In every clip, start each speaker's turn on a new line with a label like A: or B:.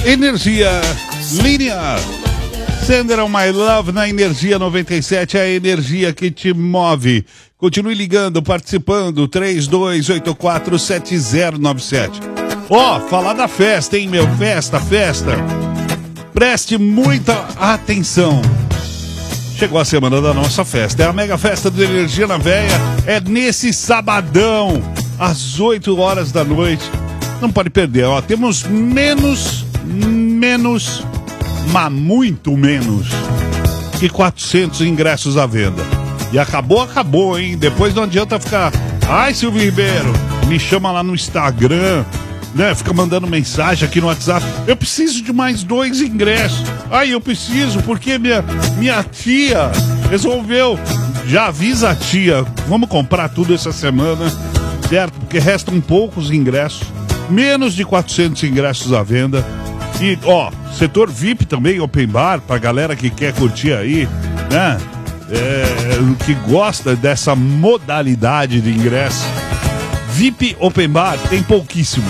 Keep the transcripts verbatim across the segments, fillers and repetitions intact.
A: Energia linear. Sender on My Love na Energia noventa e sete, a energia que te move. Continue ligando, participando, três dois oito quatro sete zero nove sete. Ó, oh, falar da festa, hein, meu? Festa, festa. Preste muita atenção. Chegou a semana da nossa festa. É a mega festa do Energia na Veia. É nesse sabadão, às oito horas da noite. Não pode perder, ó. Temos menos, menos, mas muito menos que quatrocentos ingressos à venda. E acabou, acabou, hein? Depois não adianta ficar... Ai, Silvio Ribeiro, me chama lá no Instagram, né? Fica mandando mensagem aqui no WhatsApp. Eu preciso de mais dois ingressos. Ai, eu preciso, porque minha, minha tia resolveu. Já avisa a tia, vamos comprar tudo essa semana, certo? Porque restam poucos ingressos. Menos de quatrocentos ingressos à venda. E, ó, setor V I P também, open bar, pra galera que quer curtir aí, né? É, que gosta dessa modalidade de ingresso. V I P open bar tem pouquíssimos.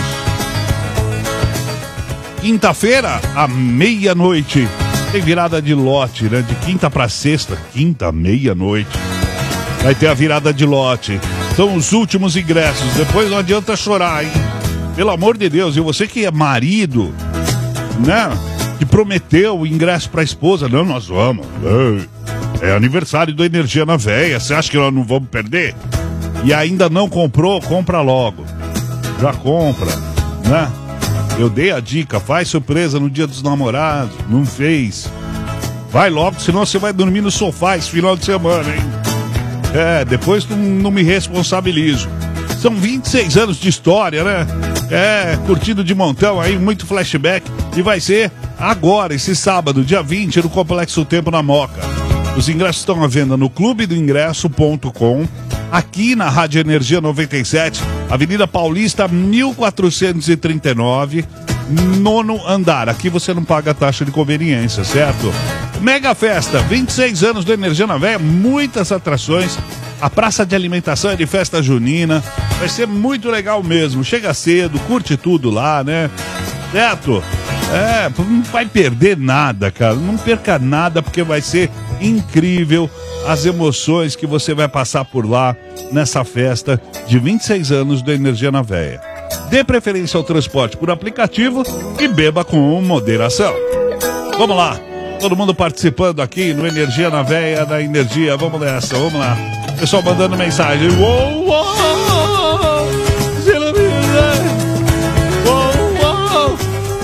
A: Quinta-feira, à meia-noite, tem virada de lote, né? De quinta pra sexta, quinta, meia-noite. Vai ter a virada de lote. São os últimos ingressos. Depois não adianta chorar, hein? Pelo amor de Deus, e você que é marido, né? Que prometeu o ingresso pra esposa. Não, nós vamos. É aniversário do Energia na Veia. Você acha que nós não vamos perder? E ainda não comprou, compra logo. Já compra, né? Eu dei a dica, faz surpresa no dia dos namorados. Não fez. Vai logo, senão você vai dormir no sofá esse final de semana, hein? É, depois não, não me responsabilizo. São vinte e seis anos de história, né? É, curtido de montão aí, muito flashback. E vai ser agora, esse sábado, dia vinte, no Complexo Tempo na Moca. Os ingressos estão à venda no clube do ingresso ponto com, aqui na Rádio Energia noventa e sete, Avenida Paulista, mil quatrocentos e trinta e nove, nono andar. Aqui você não paga a taxa de conveniência, certo? Mega festa, vinte e seis anos do Energia na Veia, muitas atrações. A praça de alimentação é de festa junina. Vai ser muito legal mesmo. Chega cedo, curte tudo lá, né? Certo? É, não vai perder nada, cara. Não perca nada, porque vai ser incrível as emoções que você vai passar por lá nessa festa de vinte e seis anos do Energia na Veia. Dê preferência ao transporte por aplicativo e beba com moderação. Vamos lá. Todo mundo participando aqui no Energia na Veia, da Energia. Vamos nessa, vamos lá. Pessoal mandando mensagem. Uou, uou, uou,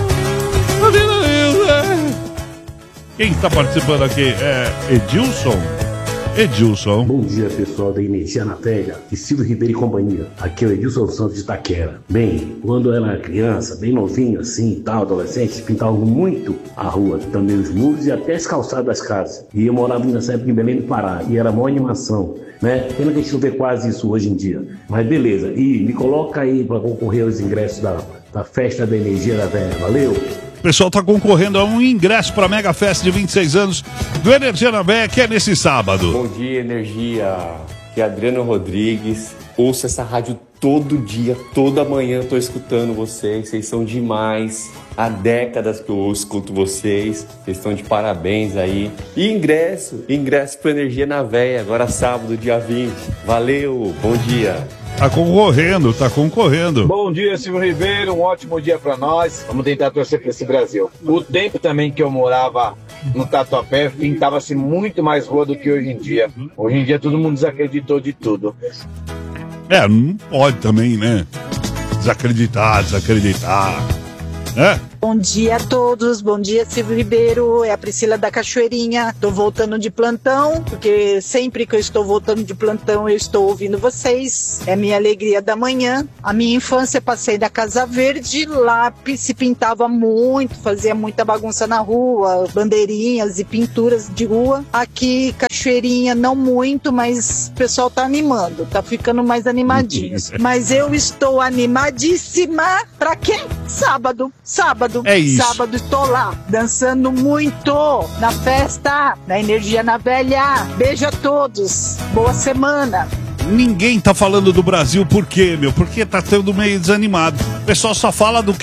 A: quem está participando aqui é Edilson. Edilson.
B: Bom dia, pessoal da Energia na Veia e Silvio Ribeiro e companhia. Aqui é o Edilson Santos de Itaquera. Bem, quando eu era criança, bem novinho assim e tal, adolescente, pintava muito a rua, também os muros e até as calçadas das casas. E eu morava nessa época em Belém do Pará e era uma animação, né? Pena que a gente não vê quase isso hoje em dia. Mas beleza, e me coloca aí para concorrer aos ingressos da, da festa da Energia da Veia. Valeu!
A: O pessoal está concorrendo a um ingresso para a mega festa de vinte e seis anos do Energia na Veia, que é nesse sábado.
C: Bom dia, Energia. Aqui é Adriano Rodrigues. Ouço essa rádio todo dia, toda manhã eu tô escutando vocês. Vocês são demais. Há décadas que eu escuto vocês. Vocês estão de parabéns aí. E ingresso, ingresso para Energia na Veia, agora sábado, dia vinte. Valeu, bom dia.
A: Tá concorrendo, tá concorrendo.
D: Bom dia, Silvio Ribeiro, um ótimo dia pra nós. Vamos tentar torcer pra esse Brasil. O tempo também que eu morava no Tatuapé, pintava-se muito mais rua do que hoje em dia. Hoje em dia todo mundo desacreditou de tudo.
A: É, não pode também, né? Desacreditar, desacreditar. É?
E: Bom dia a todos, bom dia Silvio Ribeiro, é a Priscila da Cachoeirinha. Tô voltando de plantão, porque sempre que eu estou voltando de plantão eu estou ouvindo vocês. É minha alegria da manhã. A minha infância passei da Casa Verde, lá se pintava muito, fazia muita bagunça na rua, bandeirinhas e pinturas de rua. Aqui Cachoeirinha não muito, mas o pessoal tá animando, tá ficando mais animadinho. Mas eu estou animadíssima pra quê? Sábado, sábado.
A: É isso.
E: Sábado estou lá, dançando muito na festa da Energia na Velha. Beijo a todos, boa semana.
A: Ninguém tá falando do Brasil por quê, meu? Porque tá tendo meio desanimado. O pessoal só fala do quê?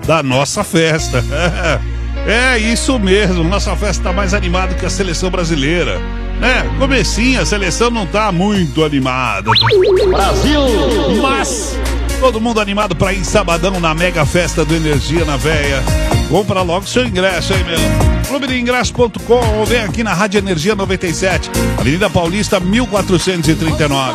A: da nossa festa. É isso mesmo, nossa festa tá mais animada que a seleção brasileira. É, comecinho, a seleção não tá muito animada.
B: Brasil!
A: Mas todo mundo animado pra ir sabadão na mega festa do Energia na Véia. Compra logo seu ingresso, hein, meu? clube de ingresso ponto com ou vem aqui na Rádio Energia noventa e sete, Avenida Paulista mil quatrocentos e trinta e nove.